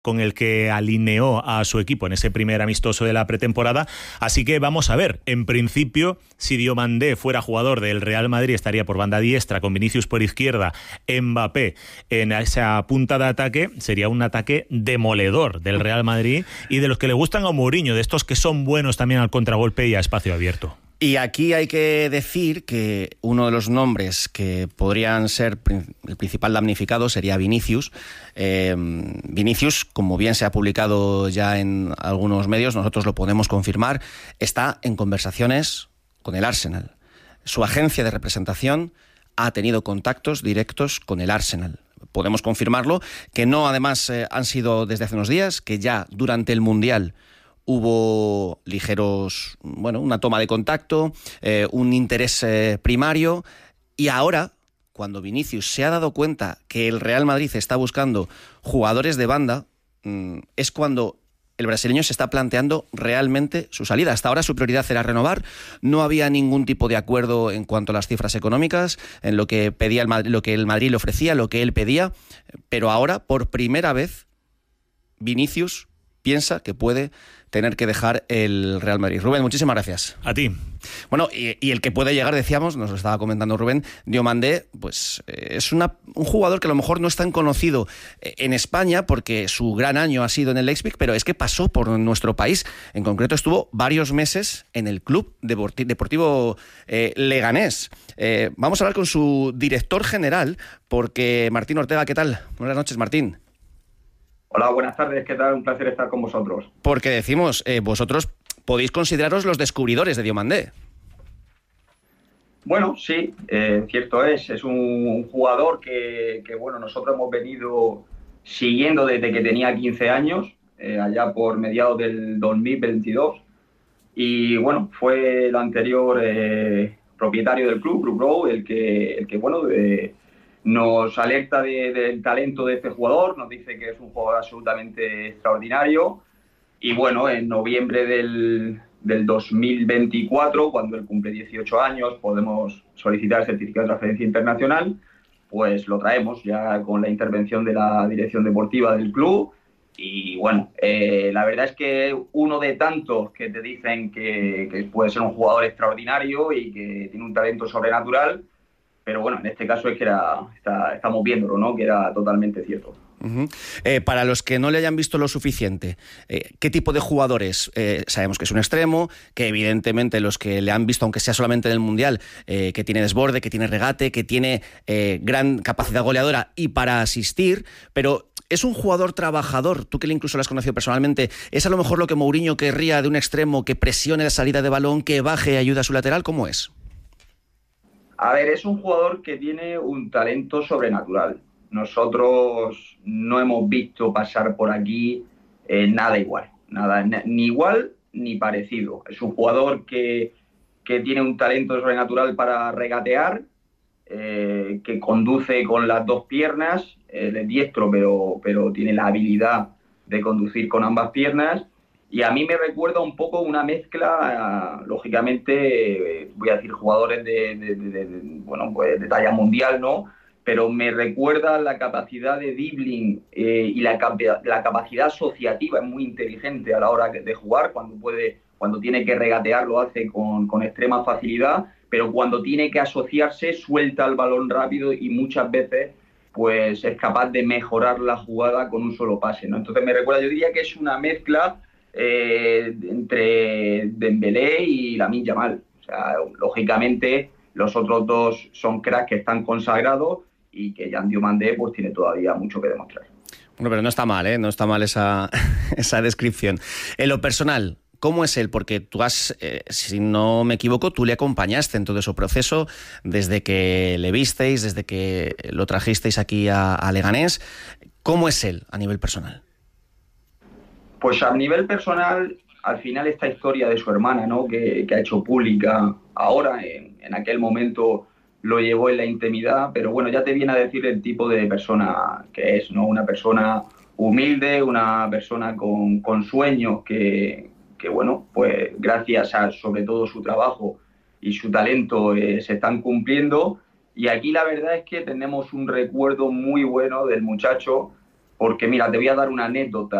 con el que alineó a su equipo en ese primer amistoso de la pretemporada. Así que vamos a ver. En principio, si Diomandé fuera jugador del Real Madrid, estaría por banda diestra, con Vinicius por izquierda, Mbappé en esa punta de ataque. Sería un ataque demoledor del Real Madrid y de los que le gustan a Mourinho, de estos que son buenos también al contragolpe y a espacio abierto. Y aquí hay que decir que uno de los nombres que podrían ser el principal damnificado sería Vinicius. Vinicius, como bien se ha publicado ya en algunos medios, nosotros lo podemos confirmar, está en conversaciones con el Arsenal. Su agencia de representación ha tenido contactos directos con el Arsenal. Podemos confirmarlo, que no además han sido desde hace unos días, que ya durante el Mundial hubo ligeros, una toma de contacto, un interés primario, y ahora, cuando Vinicius se ha dado cuenta que el Real Madrid está buscando jugadores de banda, es cuando el brasileño se está planteando realmente su salida. Hasta ahora su prioridad era renovar, no había ningún tipo de acuerdo en cuanto a las cifras económicas, en lo que pedía lo que el Madrid le ofrecía, lo que él pedía, pero ahora, por primera vez, Vinicius piensa que puede tener que dejar el Real Madrid. Rubén, muchísimas gracias. A ti. Bueno, y el que puede llegar, decíamos, nos lo estaba comentando Rubén, Diomandé, pues es un jugador que a lo mejor no es tan conocido en España porque su gran año ha sido en el Leipzig, pero es que pasó por nuestro país. En concreto estuvo varios meses en el Club Deportivo Leganés. Vamos a hablar con su director general, porque Martín Ortega, ¿qué tal? Buenas noches, Martín. Hola, buenas tardes, ¿qué tal? Un placer estar con vosotros. Porque decimos, vosotros podéis consideraros los descubridores de Diomandé. Bueno, sí, cierto es un jugador que nosotros hemos venido siguiendo desde que tenía 15 años, allá por mediados del 2022, y bueno, fue el anterior propietario del club, Club Brou, el que nos alerta del talento de este jugador, nos dice que es un jugador absolutamente extraordinario, y bueno, en noviembre del 2024, cuando él cumple 18 años, podemos solicitar el certificado de transferencia internacional, pues lo traemos ya con la intervención de la dirección deportiva del club, y bueno, la verdad es que uno de tantos que te dicen que puede ser un jugador extraordinario y que tiene un talento sobrenatural. Pero bueno, en este caso es que estamos viéndolo, ¿no? Que era totalmente cierto. Uh-huh. Para los que no le hayan visto lo suficiente, ¿qué tipo de jugadores? Sabemos que es un extremo, que evidentemente los que le han visto, aunque sea solamente en el Mundial, que tiene desborde, que tiene regate, que tiene gran capacidad goleadora y para asistir, pero es un jugador trabajador. Tú que incluso lo has conocido personalmente, ¿es a lo mejor lo que Mourinho querría de un extremo que presione la salida de balón, que baje y ayude a su lateral? ¿Cómo es? A ver, es un jugador que tiene un talento sobrenatural. Nosotros no hemos visto pasar por aquí nada igual, ni igual ni parecido. Es un jugador que tiene un talento sobrenatural para regatear, que conduce con las dos piernas, es diestro, pero tiene la habilidad de conducir con ambas piernas. Y a mí me recuerda un poco una mezcla, lógicamente, voy a decir jugadores de talla mundial, ¿no? Pero me recuerda la capacidad de dribbling y la capacidad asociativa, es muy inteligente a la hora de jugar, cuando tiene que regatear lo hace con extrema facilidad, pero cuando tiene que asociarse suelta el balón rápido y muchas veces pues es capaz de mejorar la jugada con un solo pase, ¿no? Entonces me recuerda, yo diría que es una mezcla entre Dembélé y Lamine Yamal. O sea, lógicamente los otros dos son cracks que están consagrados y que Yan Diomandé pues tiene todavía mucho que demostrar. Bueno, pero no está mal, ¿eh? No está mal esa descripción. En lo personal, ¿cómo es él? Porque tú si no me equivoco, tú le acompañaste en todo su proceso desde que le visteis, desde que lo trajisteis aquí a Leganés. ¿Cómo es él a nivel personal? Pues a nivel personal, al final esta historia de su hermana, ¿no? que ha hecho pública ahora, en aquel momento lo llevó en la intimidad, pero bueno, ya te viene a decir el tipo de persona que es, ¿no? Una persona humilde, una persona con sueños que bueno, pues gracias a sobre todo su trabajo y su talento se están cumpliendo. Y aquí la verdad es que tenemos un recuerdo muy bueno del muchacho, porque mira, te voy a dar una anécdota.